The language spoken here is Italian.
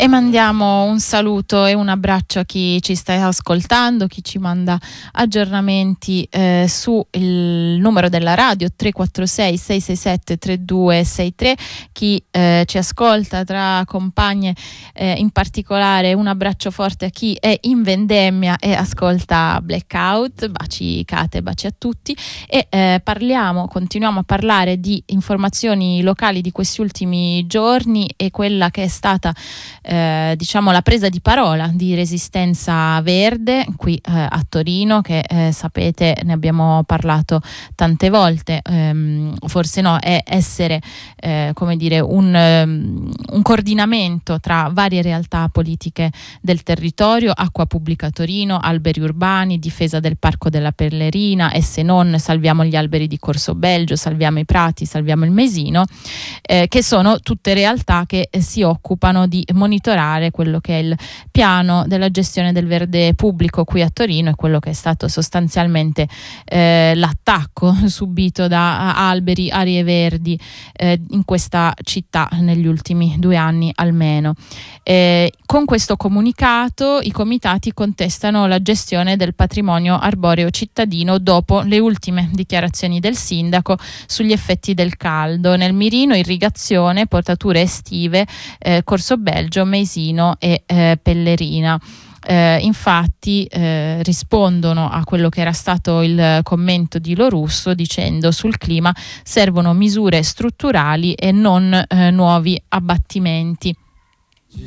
E mandiamo un saluto e un abbraccio a chi ci sta ascoltando, chi ci manda aggiornamenti su il numero della radio 346 667 3263, chi ci ascolta tra compagne, in particolare un abbraccio forte a chi è in vendemmia e ascolta Blackout. Baci Kate, baci a tutti, e continuiamo a parlare di informazioni locali di questi ultimi giorni e quella che è stata diciamo la presa di parola di Resistenza Verde qui a Torino, che sapete, ne abbiamo parlato tante volte, forse no, è essere come dire un coordinamento tra varie realtà politiche del territorio: Acqua Pubblica Torino, Alberi Urbani, difesa del Parco della Pellerina, e se non salviamo gli alberi di Corso Belgio, salviamo i prati, salviamo il Mesino, che sono tutte realtà che si occupano di monitorare quello che è il piano della gestione del verde pubblico qui a Torino, e quello che è stato sostanzialmente l'attacco subito da alberi, aree verdi in questa città negli ultimi 2 anni almeno. Con questo comunicato i comitati contestano la gestione del patrimonio arboreo cittadino dopo le ultime dichiarazioni del sindaco sugli effetti del caldo. Nel mirino irrigazione, portature estive, Corso Belgio, Mesino e Pellerina. Infatti rispondono a quello che era stato il commento di Lorusso, dicendo: sul clima servono misure strutturali e non nuovi abbattimenti.